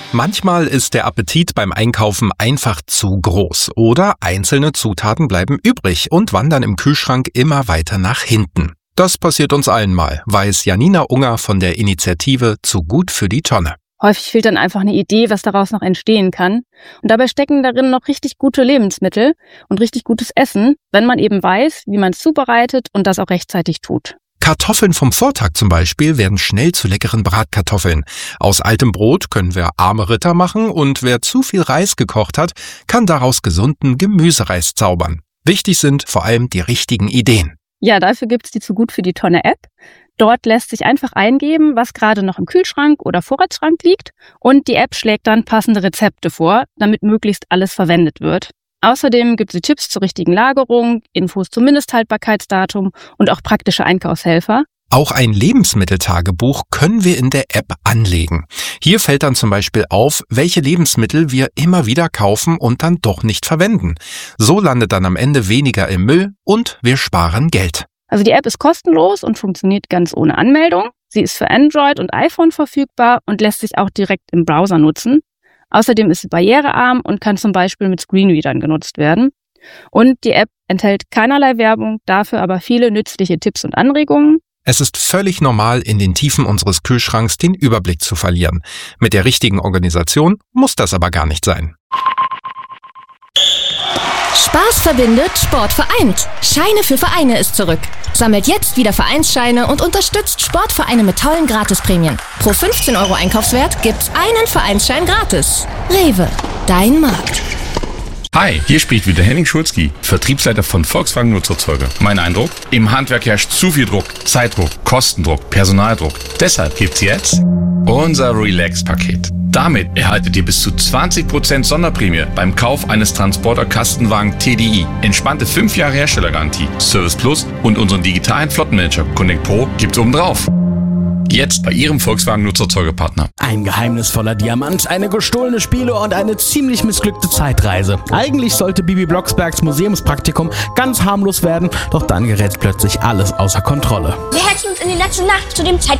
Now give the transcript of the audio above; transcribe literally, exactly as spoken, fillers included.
Manchmal ist der Appetit beim Einkaufen einfach zu groß oder einzelne Zutaten bleiben übrig und wandern im Kühlschrank immer weiter nach hinten. Das passiert uns allen mal, weiß Janina Unger von der Initiative Zu gut für die Tonne. Häufig fehlt dann einfach eine Idee, was daraus noch entstehen kann. Und dabei stecken darin noch richtig gute Lebensmittel und richtig gutes Essen, wenn man eben weiß, wie man es zubereitet und das auch rechtzeitig tut. Kartoffeln vom Vortag zum Beispiel werden schnell zu leckeren Bratkartoffeln. Aus altem Brot können wir arme Ritter machen und wer zu viel Reis gekocht hat, kann daraus gesunden Gemüsereis zaubern. Wichtig sind vor allem die richtigen Ideen. Ja, dafür gibt's die Zu gut für die Tonne App. Dort lässt sich einfach eingeben, was gerade noch im Kühlschrank oder Vorratsschrank liegt und die App schlägt dann passende Rezepte vor, damit möglichst alles verwendet wird. Außerdem gibt sie Tipps zur richtigen Lagerung, Infos zum Mindesthaltbarkeitsdatum und auch praktische Einkaufshelfer. Auch ein Lebensmitteltagebuch können wir in der App anlegen. Hier fällt dann zum Beispiel auf, welche Lebensmittel wir immer wieder kaufen und dann doch nicht verwenden. So landet dann am Ende weniger im Müll und wir sparen Geld. Also die App ist kostenlos und funktioniert ganz ohne Anmeldung. Sie ist für Android und iPhone verfügbar und lässt sich auch direkt im Browser nutzen. Außerdem ist sie barrierearm und kann zum Beispiel mit Screenreadern genutzt werden. Und die App enthält keinerlei Werbung, dafür aber viele nützliche Tipps und Anregungen. Es ist völlig normal, in den Tiefen unseres Kühlschranks den Überblick zu verlieren. Mit der richtigen Organisation muss das aber gar nicht sein. Spaß verbindet, Sport vereint. Scheine für Vereine ist zurück. Sammelt jetzt wieder Vereinsscheine und unterstützt Sportvereine mit tollen Gratisprämien. Pro fünfzehn Euro Einkaufswert gibt's einen Vereinsschein gratis. Rewe, dein Markt. Hi, hier spricht wieder Henning Schulzki, Vertriebsleiter von Volkswagen Nutzerzeuger. Mein Eindruck? Im Handwerk herrscht zu viel Druck, Zeitdruck, Kostendruck, Personaldruck. Deshalb gibt's jetzt unser Relax-Paket. Damit erhaltet ihr bis zu zwanzig Prozent Sonderprämie beim Kauf eines Transporter-Kastenwagen T D I. Entspannte fünf Jahre Herstellergarantie, Service Plus und unseren digitalen Flottenmanager Connect Pro gibt's obendrauf. Jetzt bei Ihrem Volkswagen Nutzerzeugerpartner. Ein geheimnisvoller Diamant, eine gestohlene Spiele und eine ziemlich missglückte Zeitreise. Eigentlich sollte Bibi Blocksbergs Museumspraktikum ganz harmlos werden, doch dann gerät plötzlich alles außer Kontrolle. Wir hätten uns in der letzten Nacht zu dem Zeitpunkt